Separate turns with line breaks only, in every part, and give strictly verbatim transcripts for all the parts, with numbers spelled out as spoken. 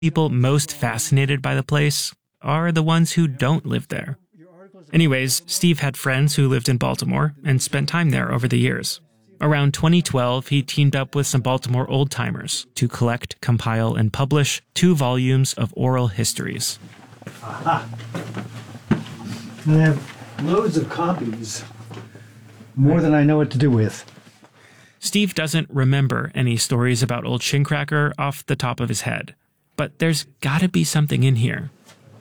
People most fascinated by the place are the ones who don't live there. Anyways, Steve had friends who lived in Baltimore and spent time there over the years. Around twenty twelve, he teamed up with some Baltimore old-timers to collect, compile, and publish two volumes of oral histories.
Aha! I have loads of copies. More than I know what to do with.
Steve doesn't remember any stories about Old Shincracker off the top of his head, but there's gotta be something in here.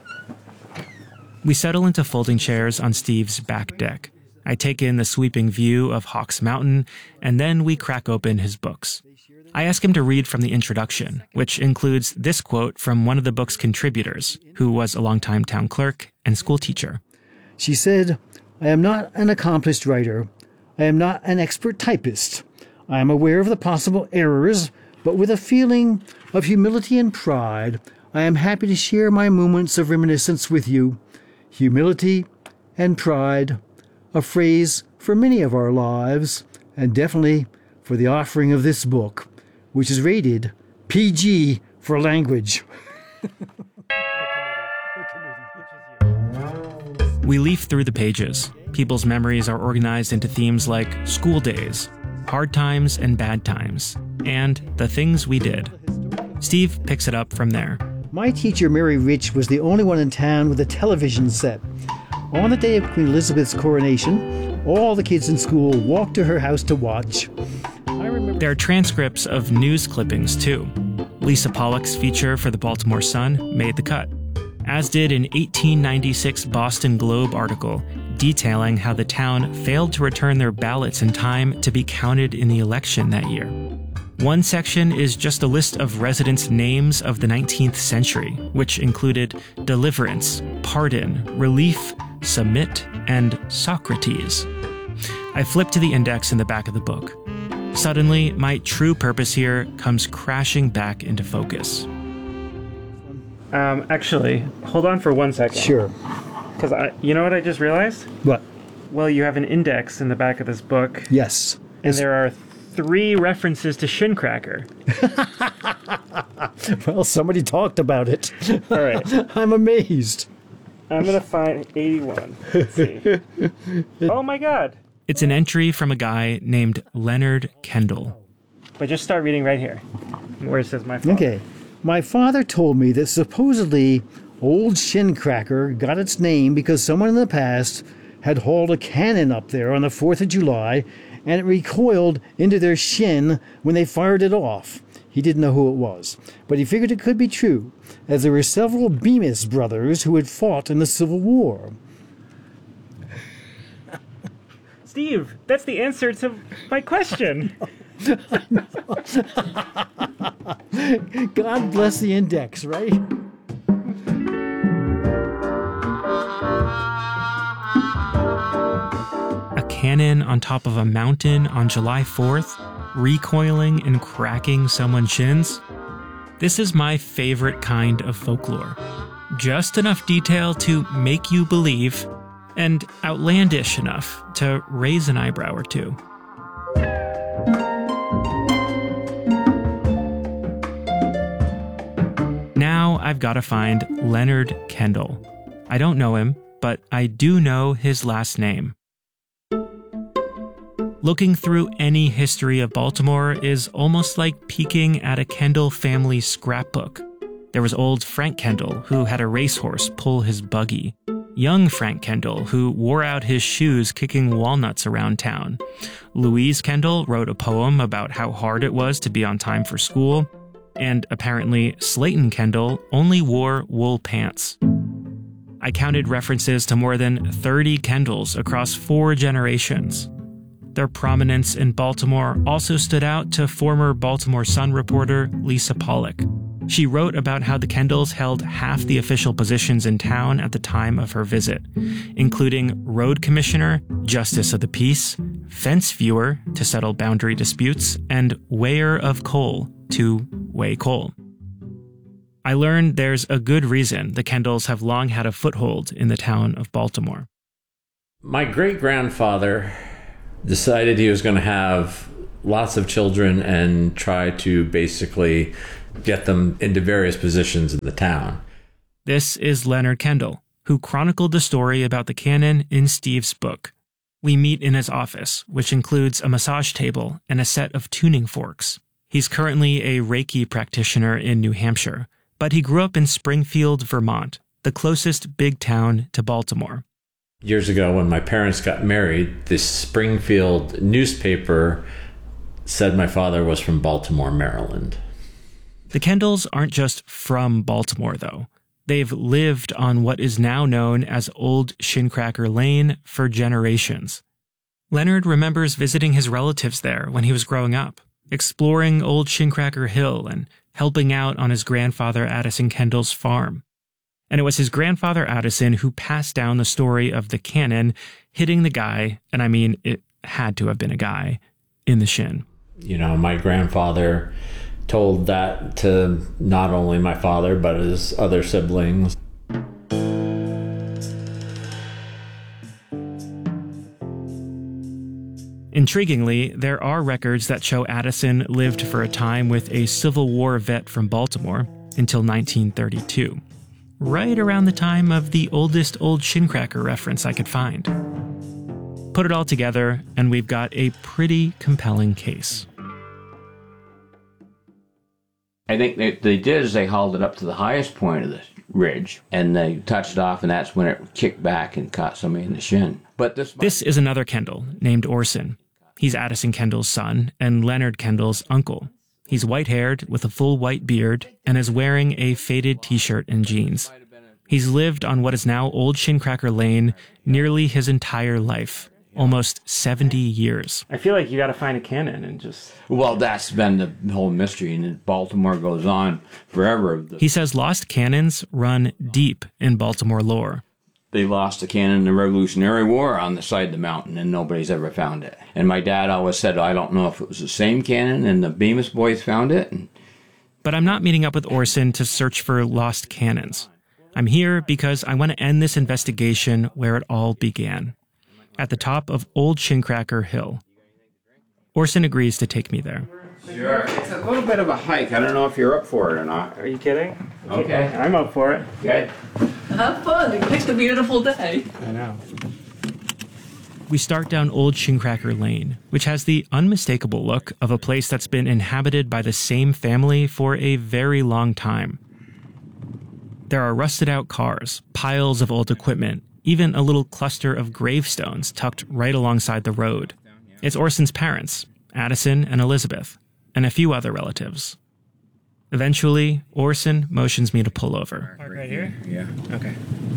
We settle into folding chairs on Steve's back deck. I take in the sweeping view of Hawks Mountain, and then we crack open his books. I ask him to read from the introduction, which includes this quote from one of the book's contributors, who was a longtime town clerk and school teacher.
She said, "I am not an accomplished writer. I am not an expert typist. I am aware of the possible errors, but with a feeling of humility and pride, I am happy to share my moments of reminiscence with you. Humility and pride, a phrase for many of our lives, and definitely for the offering of this book, which is rated P G for language."
We leaf through the pages. People's memories are organized into themes like school days, hard times and bad times, and the things we did. Steve picks it up from there.
My teacher, Mary Rich, was the only one in town with a television set. On the day of Queen Elizabeth's coronation, all the kids in school walked to her house to watch. I remember.
There are transcripts of news clippings, too. Lisa Pollock's feature for the Baltimore Sun made the cut, as did an eighteen ninety-six Boston Globe article detailing how the town failed to return their ballots in time to be counted in the election that year. One section is just a list of residents' names of the nineteenth century, which included Deliverance, Pardon, Relief, Submit, and Socrates. I flip to the index in the back of the book. Suddenly, my true purpose here comes crashing back into focus. Um, actually, hold on for one second.
Sure.
Because I, you know what I just realized?
What?
Well, you have an index in the back of this book.
Yes.
And there are three references to Shincracker.
Well, somebody talked about it.
All right.
I'm amazed.
I'm going to find eighty-one. Let's see. Oh my God. It's an entry from a guy named Leonard Kendall. But just start reading right here, where it says my father.
Okay. My father told me that supposedly Old Shincracker got its name because someone in the past had hauled a cannon up there on the fourth of July, and it recoiled into their shin when they fired it off. He didn't know who it was, but he figured it could be true, as there were several Bemis brothers who had fought in the Civil War.
Steve, that's the answer to my question.
God bless the index, right?
A cannon on top of a mountain on July fourth, recoiling and cracking someone's shins? This is my favorite kind of folklore. Just enough detail to make you believe, and outlandish enough to raise an eyebrow or two. Now I've got to find Leonard Kendall. I don't know him, but I do know his last name. Looking through any history of Baltimore is almost like peeking at a Kendall family scrapbook. There was old Frank Kendall, who had a racehorse pull his buggy. Young Frank Kendall, who wore out his shoes kicking walnuts around town. Louise Kendall wrote a poem about how hard it was to be on time for school. And apparently, Slayton Kendall only wore wool pants. I counted references to more than thirty Kendalls across four generations. Their prominence in Baltimore also stood out to former Baltimore Sun reporter Lisa Pollock. She wrote about how the Kendalls held half the official positions in town at the time of her visit, including road commissioner, justice of the peace, fence viewer to settle boundary disputes, and weigher of coal to weigh coal. I learned there's a good reason the Kendalls have long had a foothold in the town of Baltimore.
My great-grandfather decided he was going to have lots of children and try to basically get them into various positions in the town.
This is Leonard Kendall, who chronicled the story about the cannon in Steve's book. We meet in his office, which includes a massage table and a set of tuning forks. He's currently a Reiki practitioner in New Hampshire, but he grew up in Springfield, Vermont, the closest big town to Baltimore.
Years ago, when my parents got married, the Springfield newspaper said my father was from Baltimore, Maryland.
The Kendalls aren't just from Baltimore, though. They've lived on what is now known as Old Shincracker Lane for generations. Leonard remembers visiting his relatives there when he was growing up, exploring Old Shincracker Hill and helping out on his grandfather Addison Kendall's farm. And it was his grandfather Addison who passed down the story of the cannon hitting the guy, and I mean, it had to have been a guy, in the shin.
You know, my grandfather told that to not only my father, but his other siblings.
Intriguingly, there are records that show Addison lived for a time with a Civil War vet from Baltimore until nineteen thirty-two, right around the time of the oldest Old Shincracker reference I could find. Put it all together, and we've got a pretty compelling case.
I think they, they did is they hauled it up to the highest point of the ridge, and they touched it off, and that's when it kicked back and caught somebody in the shin. But this
This is another Kendall named Orson. He's Addison Kendall's son and Leonard Kendall's uncle. He's white-haired with a full white beard and is wearing a faded t-shirt and jeans. He's lived on what is now Old Shincracker Lane nearly his entire life. Almost seventy years. I feel like you got to find a cannon and just...
Well, that's been the whole mystery, and Baltimore goes on forever.
He says lost cannons run deep in Baltimore lore.
They lost a cannon in the Revolutionary War on the side of the mountain, and nobody's ever found it. And my dad always said, I don't know if it was the same cannon, and the Bemis boys found it. And...
But I'm not meeting up with Orson to search for lost cannons. I'm here because I want to end this investigation where it all began. At the top of Old Shincracker Hill. Orson agrees to take me there.
Sure. It's a little bit of a hike. I don't know if you're up for it or not.
Are you kidding?
Okay.
I'm up for it.
Good.
Have fun. You picked a beautiful day.
I know. We start down Old Shincracker Lane, which has the unmistakable look of a place that's been inhabited by the same family for a very long time. There are rusted-out cars, piles of old equipment, even a little cluster of gravestones tucked right alongside the road. It's Orson's parents, Addison and Elizabeth, and a few other relatives. Eventually, Orson motions me to pull over.
Park right here?
Yeah.
Okay.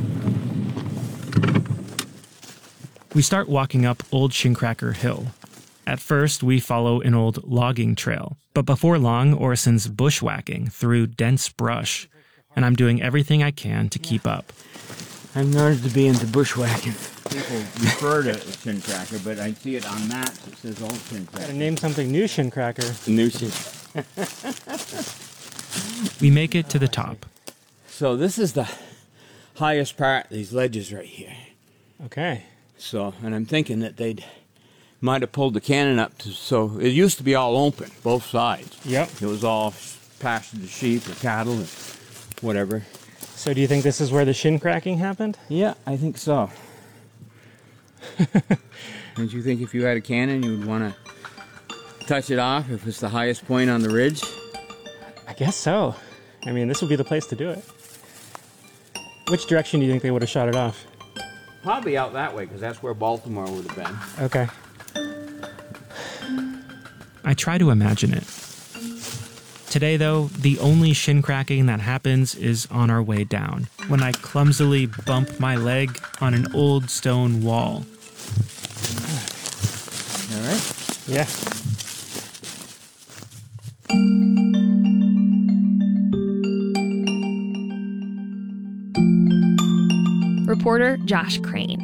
We start walking up Old Shincracker Hill. At first, we follow an old logging trail, but before long, Orson's bushwhacking through dense brush, and I'm doing everything I can to keep up.
I'm known to be into bushwhacking. People refer to Shincracker, but I see it on maps. It says Old Shincracker.
Gotta name something new Shincracker.
New Shin.
We make it to the top.
So this is the highest part of these ledges right here.
Okay.
So, and I'm thinking that they'd might have pulled the cannon up to, so it used to be all open, both sides.
Yep.
It was all pasture to sheep or cattle or whatever.
So do you think this is where the shin cracking happened?
Yeah, I think so. Don't you think if you had a cannon, you would want to touch it off if it's the highest point on the ridge?
I guess so. I mean, this would be the place to do it. Which direction do you think they would have shot it off?
Probably out that way, because that's where Baltimore would have been.
Okay. I try to imagine it. Today, though, the only shin cracking that happens is on our way down, when I clumsily bump my leg on an old stone wall.
All right?
Yeah.
Reporter Josh Crane.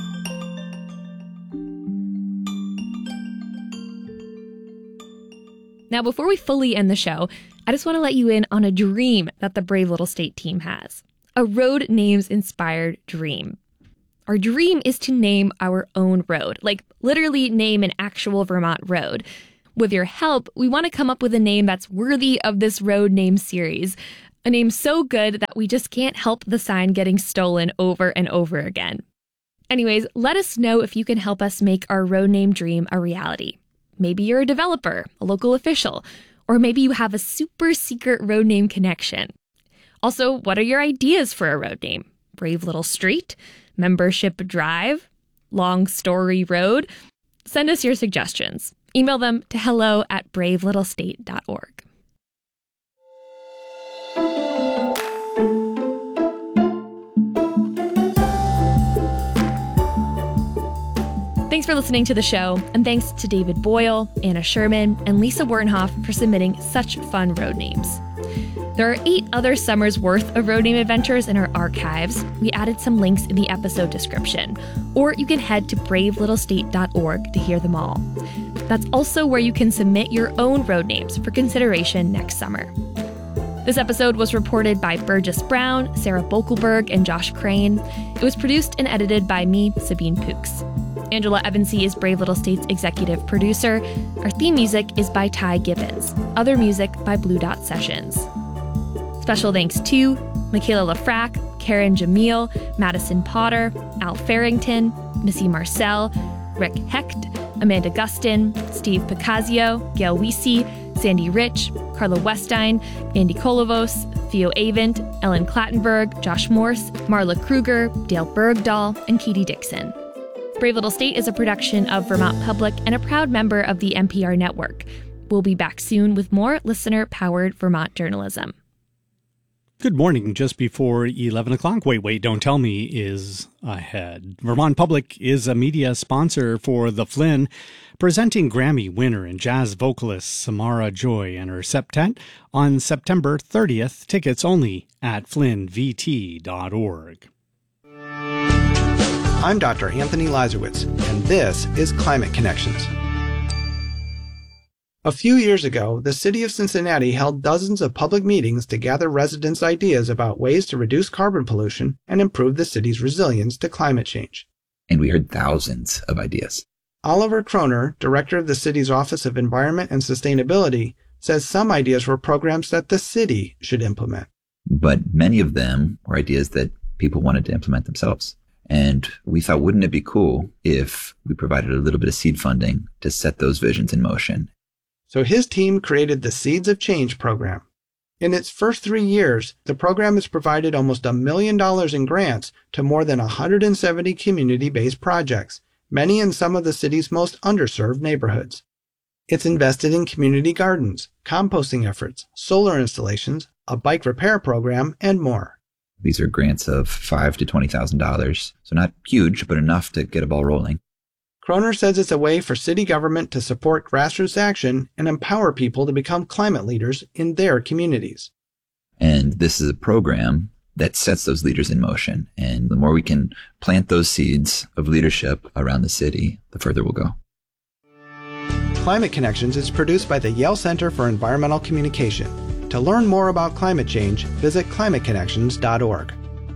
Now, before we fully end the show, I just want to let you in on a dream that the Brave Little State team has. A road names inspired dream. Our dream is to name our own road, like literally name an actual Vermont road. With your help, we want to come up with a name that's worthy of this road name series. A name so good that we just can't help the sign getting stolen over and over again. Anyways, let us know if you can help us make our road name dream a reality. Maybe you're a developer, a local official, or maybe you have a super secret road name connection. Also, what are your ideas for a road name? Brave Little Street? Membership Drive? Long Story Road? Send us your suggestions. Email them to hello at brave little state dot org. Thanks for listening to the show, and thanks to David Boyle, Anna Sherman, and Lisa Wernhoff for submitting such fun road names. There are eight other summers worth of road name adventures in our archives. We added some links in the episode description, or you can head to brave little state dot org to hear them all. That's also where you can submit your own road names for consideration next summer. This episode was reported by Burgess Brown, Sarah Bokelberg, and Josh Crane. It was produced and edited by me, Sabine Pooks. Angela Evansy is Brave Little State's executive producer. Our theme music is by Ty Gibbons. Other music by Blue Dot Sessions. Special thanks to Michaela Lafrac, Karen Jamil, Madison Potter, Al Farrington, Missy Marcel, Rick Hecht, Amanda Gustin, Steve Picazio, Gail Weesey, Sandy Rich, Carla Westine, Andy Kolovos, Theo Avent, Ellen Clattenburg, Josh Morse, Marla Kruger, Dale Bergdahl, and Katie Dixon. Brave Little State is a production of Vermont Public and a proud member of the N P R network. We'll be back soon with more listener-powered Vermont journalism.
Good morning. Just before eleven o'clock, Wait, Wait, Don't Tell Me is ahead. Vermont Public is a media sponsor for The Flynn, presenting Grammy winner and jazz vocalist Samara Joy and her septet on September thirtieth. Tickets only at flynn v t dot org.
I'm Doctor Anthony Lazarowitz, and this is Climate Connections. A few years ago, the city of Cincinnati held dozens of public meetings to gather residents' ideas about ways to reduce carbon pollution and improve the city's resilience to climate change.
And we heard thousands of ideas.
Oliver Kroner, director of the city's Office of Environment and Sustainability, says some ideas were programs that the city should implement.
But many of them were ideas that people wanted to implement themselves. And we thought, wouldn't it be cool if we provided a little bit of seed funding to set those visions in motion?
So his team created the Seeds of Change program. In its first three years, the program has provided almost a million dollars in grants to more than one hundred seventy community-based projects, many in some of the city's most underserved neighborhoods. It's invested in community gardens, composting efforts, solar installations, a bike repair program, and more.
These are grants of five thousand to twenty thousand dollars, so not huge, but enough to get a ball rolling.
Kroner says it's a way for city government to support grassroots action and empower people to become climate leaders in their communities.
And this is a program that sets those leaders in motion. And the more we can plant those seeds of leadership around the city, the further we'll go.
Climate Connections is produced by the Yale Center for Environmental Communication. To learn more about climate change, visit climate connections dot org.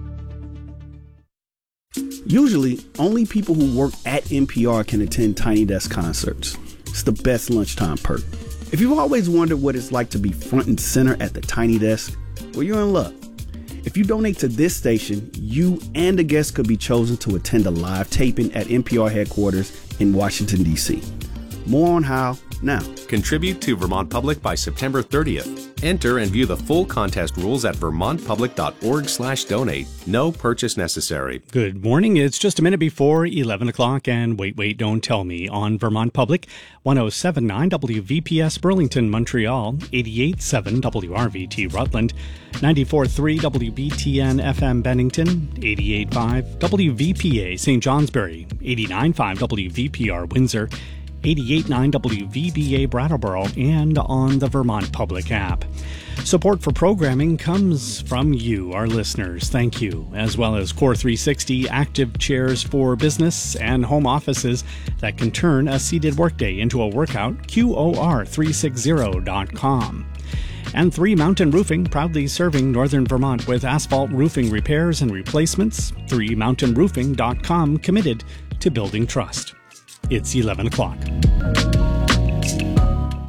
Usually, only people who work at N P R can attend Tiny Desk concerts. It's the best lunchtime perk. If you've always wondered what it's like to be front and center at the Tiny Desk, well, you're in luck. If you donate to this station, you and a guest could be chosen to attend a live taping at N P R headquarters in Washington, D C. More on how now.
Contribute to Vermont Public by September thirtieth. Enter and view the full contest rules at vermont public dot org slash donate. No purchase necessary.
Good morning. It's just a minute before eleven o'clock, and Wait, Wait, Don't Tell Me on Vermont Public, one oh seven point nine W V P S Burlington, Montreal, eighty-eight point seven W R V T Rutland, ninety-four point three W B T N F M Bennington, eighty-eight point five W V P A Saint Johnsbury, eighty-nine point five W V P R Windsor, eighty-eight point nine W V B A Brattleboro, and on the Vermont Public app. Support for programming comes from you, our listeners. Thank you, as well as Core three sixty active chairs for business and home offices that can turn a seated workday into a workout, Q O R three sixty dot com. And Three Mountain Roofing, proudly serving northern Vermont with asphalt roofing repairs and replacements. three mountain roofing dot com, committed to building trust. It's eleven o'clock.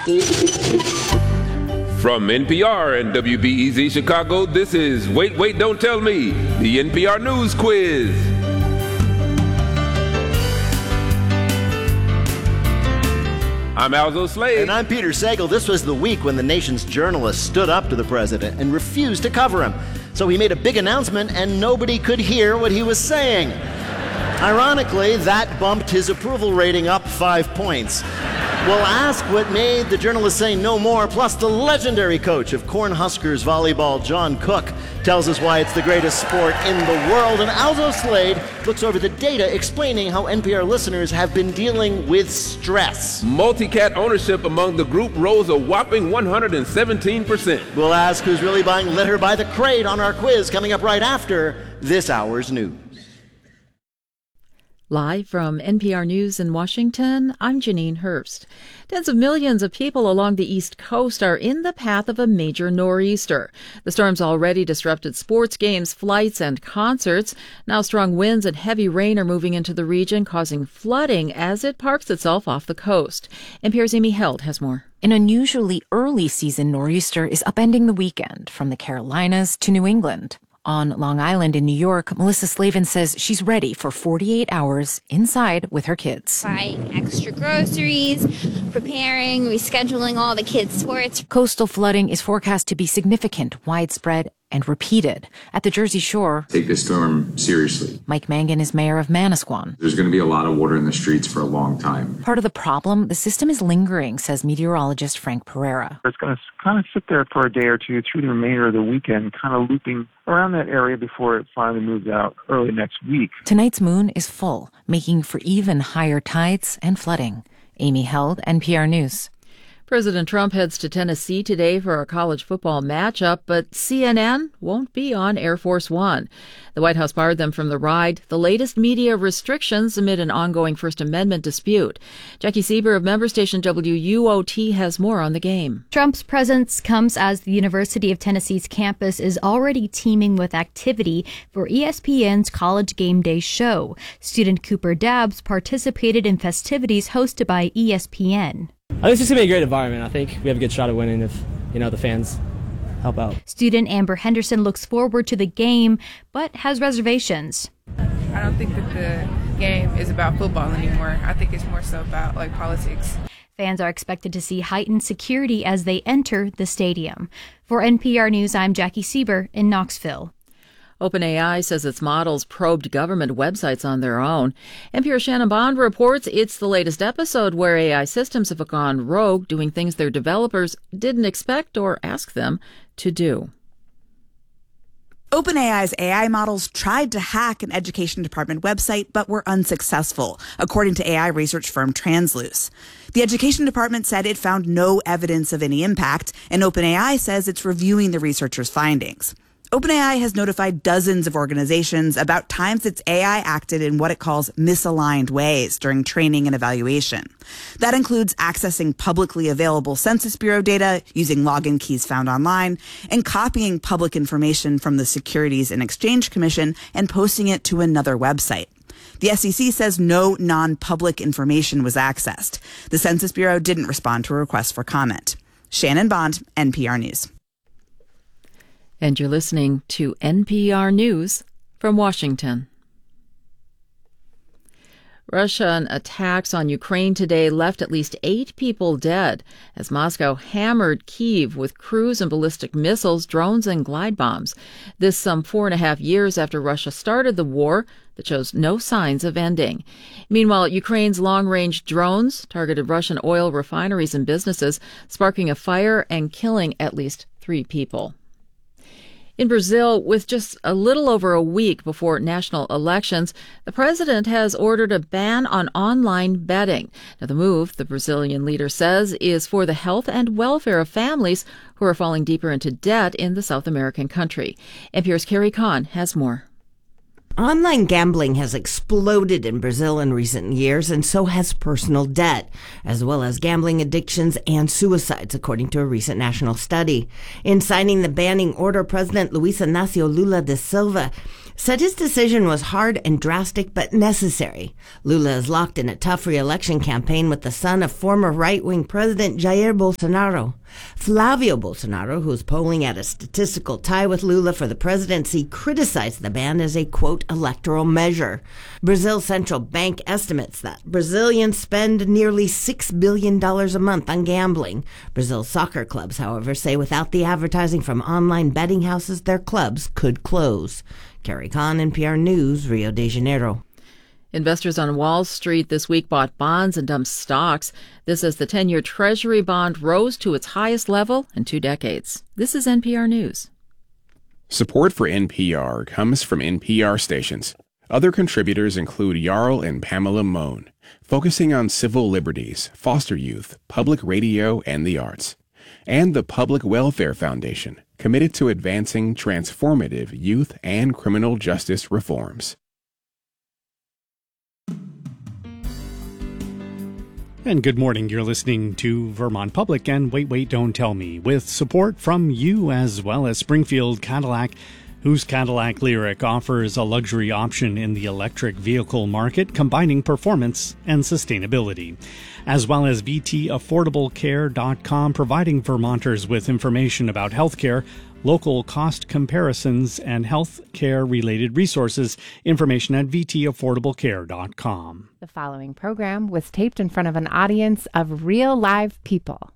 From N P R and W B E Z Chicago, this is Wait, Wait, Don't Tell Me, the N P R News Quiz. I'm Alzo Slade.
And I'm Peter Sagal. This was the week when the nation's journalists stood up to the president and refused to cover him. So he made a big announcement and nobody could hear what he was saying. Ironically, that bumped his approval rating up five points. We'll ask what made the journalists say no more, plus the legendary coach of Cornhuskers volleyball, John Cook, tells us why it's the greatest sport in the world. And Alzo Slade looks over the data explaining how N P R listeners have been dealing with stress.
Multi-cat ownership among the group rose a whopping one hundred seventeen percent.
We'll ask who's really buying litter by the crate on our quiz coming up right after this hour's news.
Live from N P R News in Washington, I'm Janine Hurst. Tens of millions of people along the East Coast are in the path of a major nor'easter. The storm's already disrupted sports games, flights, and concerts. Now strong winds and heavy rain are moving into the region, causing flooding as it parks itself off the coast. N P R's Amy Held has more.
An unusually early season nor'easter is upending the weekend from the Carolinas to New England. On Long Island in New York, Melissa Slavin says she's ready for forty-eight hours inside with her kids.
Buying extra groceries, preparing, rescheduling all the kids' sports.
Coastal flooding is forecast to be significant, widespread, and repeated. At the Jersey Shore,
take this storm seriously.
Mike Mangan is mayor of Manasquan.
There's going to be a lot of water in the streets for a long time.
Part of the problem, the system is lingering, says meteorologist Frank Pereira.
It's going to kind of sit there for a day or two through the remainder of the weekend, kind of looping around that area before it finally moves out early next week.
Tonight's moon is full, making for even higher tides and flooding. Amy Held, N P R News.
President Trump heads to Tennessee today for a college football matchup, but C N N won't be on Air Force One. The White House barred them from the ride, the latest media restrictions amid an ongoing First Amendment dispute. Jackie Sieber of member station W U O T has more on the game.
Trump's presence comes as the University of Tennessee's campus is already teeming with activity for E S P N's College Game Day show. Student Cooper Dabbs participated in festivities hosted by E S P N.
I think it's just going to be a great environment. I think we have a good shot at winning if, you know, the fans help out.
Student Amber Henderson looks forward to the game, but has reservations.
I don't think that the game is about football anymore. I think it's more so about, like, politics.
Fans are expected to see heightened security as they enter the stadium. For N P R News, I'm Jackie Sieber in Knoxville.
OpenAI says its models probed government websites on their own. N P R's Shannon Bond reports it's the latest episode where A I systems have gone rogue, doing things their developers didn't expect or ask them to do.
OpenAI's A I models tried to hack an education department website, but were unsuccessful, according to A I research firm Transluce. The education department said it found no evidence of any impact, and OpenAI says it's reviewing the researchers' findings. OpenAI has notified dozens of organizations about times its A I acted in what it calls misaligned ways during training and evaluation. That includes accessing publicly available Census Bureau data, using login keys found online, and copying public information from the Securities and Exchange Commission and posting it to another website. The S E C says no non-public information was accessed. The Census Bureau didn't respond to a request for comment. Shannon Bond, N P R News.
And you're listening to N P R News from Washington. Russian attacks on Ukraine today left at least eight people dead as Moscow hammered Kyiv with cruise and ballistic missiles, drones, and glide bombs. This some four and a half years after Russia started the war that shows no signs of ending. Meanwhile, Ukraine's long-range drones targeted Russian oil refineries and businesses, sparking a fire and killing at least three people. In Brazil, with just a little over a week before national elections, the president has ordered a ban on online betting. Now, the move, the Brazilian leader says, is for the health and welfare of families who are falling deeper into debt in the South American country. N P R's Carrie Kahn has more.
Online gambling has exploded in Brazil in recent years, and so has personal debt, as well as gambling addictions and suicides, according to a recent national study. In signing the banning order, President Luiz Inácio Lula da Silva said his decision was hard and drastic but necessary. Lula is locked in a tough re-election campaign with the son of former right-wing President Jair Bolsonaro. Flavio Bolsonaro, who is polling at a statistical tie with Lula for the presidency, criticized the ban as a, quote, electoral measure. Brazil's central bank estimates that Brazilians spend nearly six billion dollars a month on gambling. Brazil's soccer clubs, however, say without the advertising from online betting houses, their clubs could close. Carrie Kahn, N P R News, Rio de Janeiro.
Investors on Wall Street this week bought bonds and dumped stocks. This as the ten-year Treasury bond rose to its highest level in two decades. This is N P R News.
Support for N P R comes from N P R stations. Other contributors include Jarl and Pamela Mohn, focusing on civil liberties, foster youth, public radio, and the arts. And the Public Welfare Foundation, committed to advancing transformative youth and criminal justice reforms.
And good morning. You're listening to Vermont Public and Wait, Wait, Don't Tell Me, with support from you as well as Springfield Cadillac, whose Cadillac Lyriq offers a luxury option in the electric vehicle market, combining performance and sustainability, as well as V T affordable care dot com, providing Vermonters with information about healthcare, local cost comparisons, and health care related resources. Information at V T affordable care dot com.
The following program was taped in front of an audience of real live people.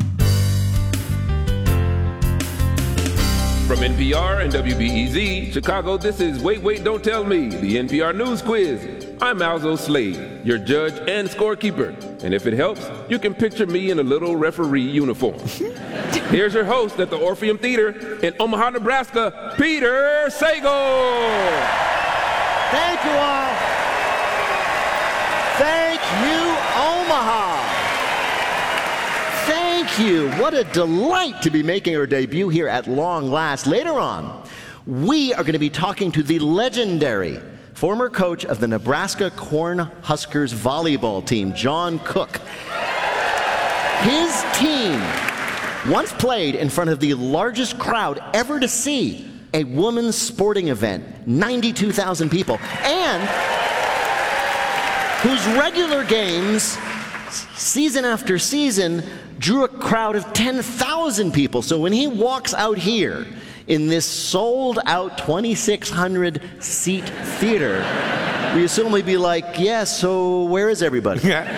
From N P R and W B E Z, Chicago, this is Wait, Wait, Don't Tell Me, the N P R News Quiz. I'm Alzo Slade, your judge and scorekeeper. And if it helps, you can picture me in a little referee uniform. Here's your host at the Orpheum Theater in Omaha, Nebraska, Peter Sagal.
Thank you all. Thank you, Omaha. Thank you. What a delight to be making our debut here at long last. Later on, we are going to be talking to the legendary former coach of the Nebraska Cornhuskers volleyball team, John Cook. His team once played in front of the largest crowd ever to see a women's sporting event, ninety-two thousand people, and whose regular games, season after season, drew a crowd of ten thousand people. So when he walks out here in this sold-out twenty-six hundred seat theater, we assume he'd be like, yeah, so where is everybody?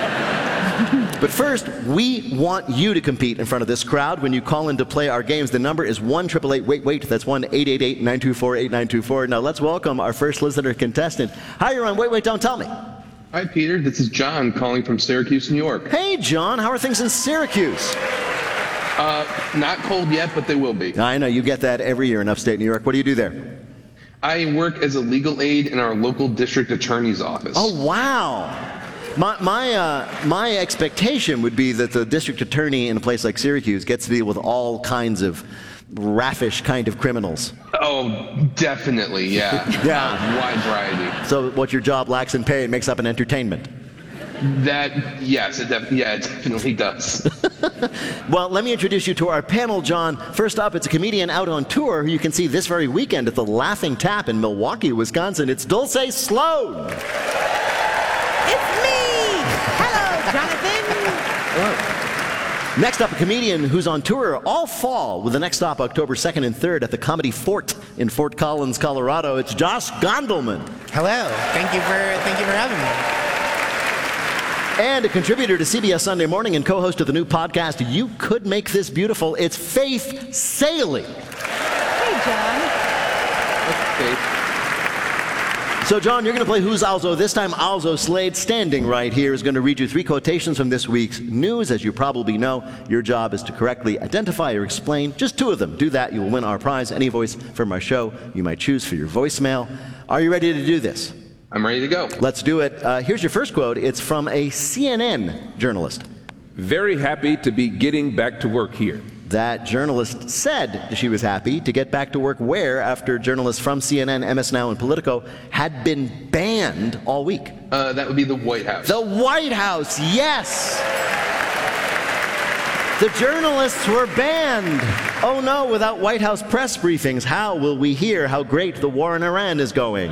But first, we want you to compete in front of this crowd when you call in to play our games. The number is one eight eight eight, wait, wait. That's one eight eight eight, nine two four, eight nine two four. Now let's welcome our first listener contestant. Hi, you're on Wait, Wait, Don't Tell Me.
Hi, Peter. This is John calling from Syracuse, New York.
Hey, John. How are things in Syracuse?
Uh, not cold yet, but they will be.
I know. You get that every year in upstate New York. What do you do there?
I work as a legal aid in our local district attorney's office.
Oh, wow. My my uh, my expectation would be that the district attorney in a place like Syracuse gets to deal with all kinds of raffish kind of criminals.
Oh, definitely, yeah.
Yeah.
Uh, wide variety.
So what your job lacks in pay, it makes up in entertainment.
That, yes, it def- yeah, it definitely does.
Well, let me introduce you to our panel, John. First up, it's a comedian out on tour who you can see this very weekend at the Laughing Tap in Milwaukee, Wisconsin. It's Dulce Sloan.
It's me! Hello, Jonathan!
Hello. Next up, a comedian who's on tour all fall with the next stop October second and third at the Comedy Fort in Fort Collins, Colorado. It's Josh Gondelman.
Hello. Thank you for thank you for having me.
And a contributor to C B S Sunday Morning and co-host of the new podcast, You Could Make This Beautiful, it's Faith Salie.
Hey, John.
Faith. So, John, you're going to play Who's Alzo. This time, Alzo Slade, standing right here, is going to read you three quotations from this week's news. As you probably know, your job is to correctly identify or explain just two of them. Do that, you will win our prize. Any voice from our show you might choose for your voicemail. Are you ready to do this?
I'm ready to go.
Let's do it. Uh, here's your first quote. It's from a C N N journalist.
Very happy to be getting back to work here.
That journalist said she was happy to get back to work where, after journalists from C N N, M S Now, and Politico had been banned all week?
Uh, that would be the White House.
The White House, yes! The journalists were banned. Oh no, without White House press briefings, how will we hear how great the war in Iran is going?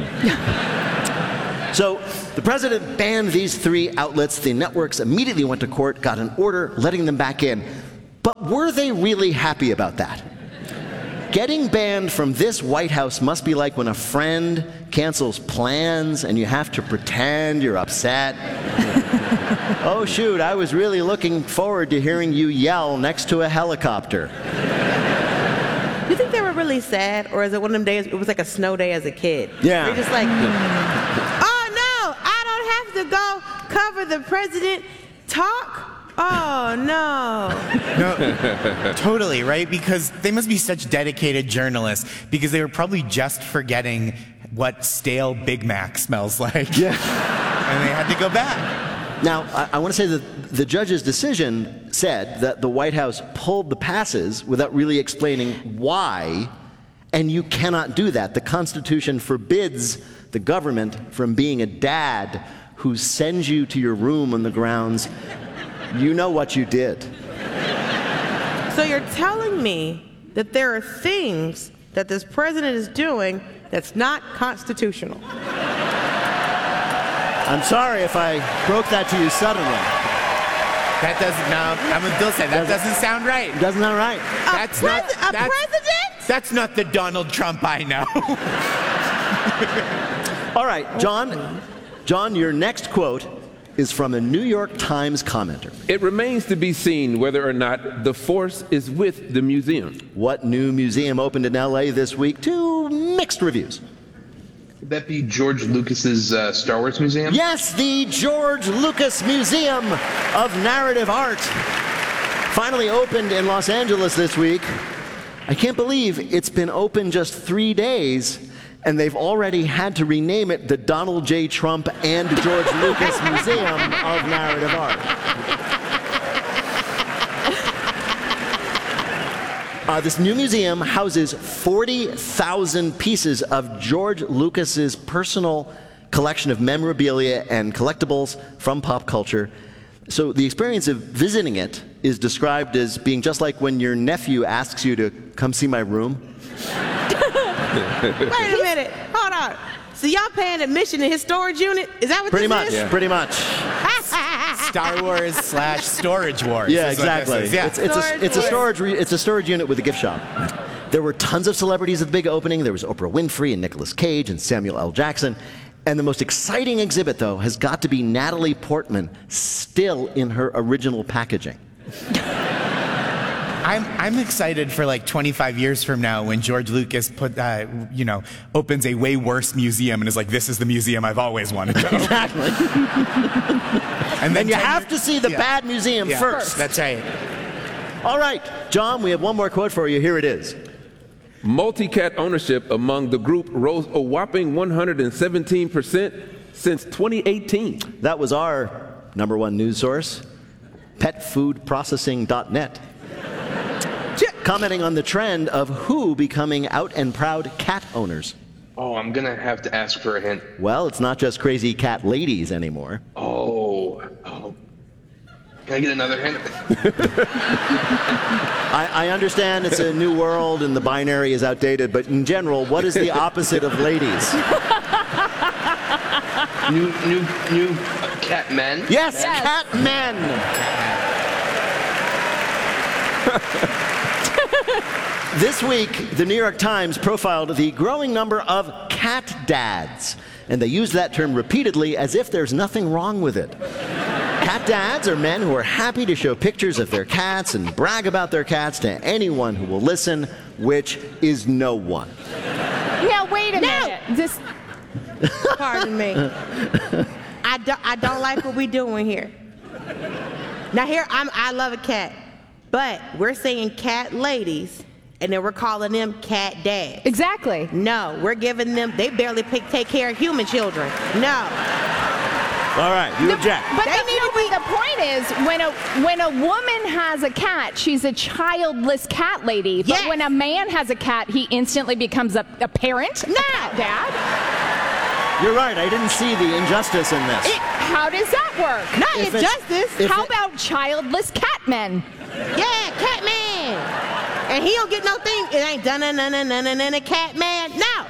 So the president banned these three outlets. The networks immediately went to court, got an order letting them back in. But were they really happy about that? Getting banned from this White House must be like when a friend cancels plans and you have to pretend you're upset. Oh shoot, I was really looking forward to hearing you yell next to a helicopter.
Do you think they were really sad, or is it one of them days, it was like a snow day as a kid?
Yeah.
They're just like, oh no, I don't have to go cover the president talk? Oh, no.
No, totally, right? Because they must be such dedicated journalists, because they were probably just forgetting what stale Big Mac smells like.
Yeah.
And they had to go back.
Now, I, I want to say that the judge's decision said that the White House pulled the passes without really explaining why, and you cannot do that. The Constitution forbids the government from being a dad who sends you to your room on the grounds, you know what you did.
So you're telling me that there are things that this president is doing that's not constitutional?
I'm sorry if I broke that to you suddenly.
That doesn't, no, I'm with Bill said, that doesn't sound right.
Doesn't sound right.
That's
a
not,
pres- a
that's,
president?
That's not the Donald Trump I know.
All right, John, John, your next quote is from a New York Times commenter.
It remains to be seen whether or not the force is with the museum.
What new museum opened in L A this week? Two mixed reviews.
Would that be George Lucas's uh, Star Wars Museum?
Yes, the George Lucas Museum of Narrative Art finally opened in Los Angeles this week. I can't believe it's been open just three days, and they've already had to rename it the Donald J. Trump and George Lucas Museum of Narrative Art. Uh, this new museum houses forty thousand pieces of George Lucas's personal collection of memorabilia and collectibles from pop culture. So the experience of visiting it is described as being just like when your nephew asks you to come see my room.
Wait a minute. Hold on. So y'all paying admission in his storage unit? Is that what
Pretty
this
much,
is?
yeah. Pretty much.
Star Wars slash storage wars.
Yeah,
is what this
exactly.
is. Yeah.
It's, it's, a, it's a storage. Re- it's a storage unit with a gift shop. There were tons of celebrities at the big opening. There was Oprah Winfrey and Nicolas Cage and Samuel L. Jackson. And the most exciting exhibit, though, has got to be Natalie Portman, still in her original packaging.
I'm I'm excited for like twenty-five years from now when George Lucas put uh, you know opens a way worse museum and is like, this is the museum I've always wanted to.
Exactly.
and then
and you
ten
have
years,
to see the
yeah.
bad museum
Yeah,
first.
That's right.
All right, John, we have one more quote for you. Here it is.
Multi-cat ownership among the group rose a whopping one hundred seventeen percent since twenty eighteen.
That was our number one news source, pet food processing dot net. Commenting on the trend of who becoming out and proud cat owners.
Oh, I'm going to have to ask for a hint.
Well, it's not just crazy cat ladies anymore.
Oh, oh. Can I get another hint?
I, I understand it's a new world and the binary is outdated, but in general, what is the opposite of ladies?
new, new, new uh, cat men?
Yes,
Men?
cat men. This week, the New York Times profiled the growing number of cat dads, and they use that term repeatedly as if there's nothing wrong with it. Cat dads are men who are happy to show pictures of their cats and brag about their cats to anyone who will listen, which is no one.
Now, wait a
No.
minute. Just
Pardon me. I, do, I don't like what we're doing here. Now here, I'm, I love a cat, but we're saying cat ladies, and then we're calling them cat dads.
exactly.
No, we're giving them, they barely pick, take care of human children. No.
All right, you object.
But
They
the,
need to be
the point is, when a when a woman has a cat, she's a childless cat lady. But
Yes.
when a man has a cat, he instantly becomes a, a parent.
No.
A dad.
You're right. I didn't see the injustice in this.
It, how does that work?
Not
If it's-
injustice.
if
How
it-
about childless cat men?
Yeah, cat man. And he don't get no thing. It ain't done na na na na na na cat man. No.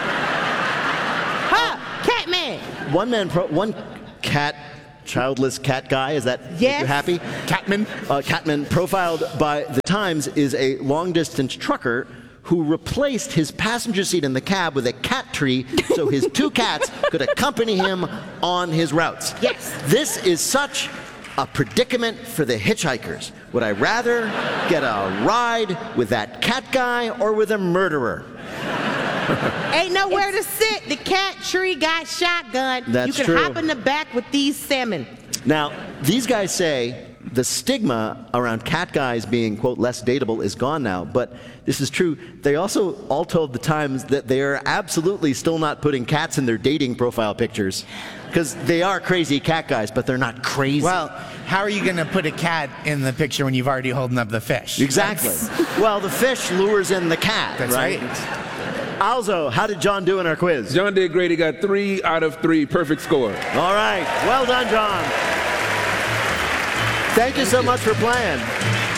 Huh? Cat man.
One man, pro- one cat, childless cat guy. Is that make
Yes.
you happy? Catman. Uh, Catman, profiled by the Times, is a long-distance trucker who replaced his passenger seat in the cab with a cat tree so his two cats could accompany him on his routes.
Yes.
This is such a predicament for the hitchhikers. Would I rather get a ride with that cat guy or with a murderer?
Ain't nowhere to sit. The cat tree got shotgun.
That's
you can
true.
hop in the back with these salmon.
Now, these guys say the stigma around cat guys being, quote, less dateable is gone now, but this is true. They also all told the Times that they are absolutely still not putting cats in their dating profile pictures because they are crazy cat guys, but they're not crazy.
Well, how are you going to put a cat in the picture when you've already holding up the fish?
Exactly. Well, the fish lures in the cat,
That's
right?
right.
Alzo, how did John do in our quiz?
John did great. He got three out of three. Perfect score.
All right. Well done, John. Thank you so much for playing.